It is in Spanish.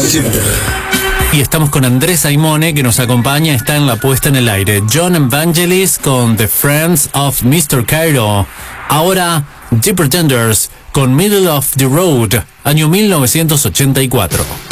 siempre. Y estamos con Andrés Aimone, que nos acompaña, está en la puesta en el aire. John Evangelis con The Friends of Mr. Cairo. Ahora, The Pretenders con Middle of the Road, año 1984.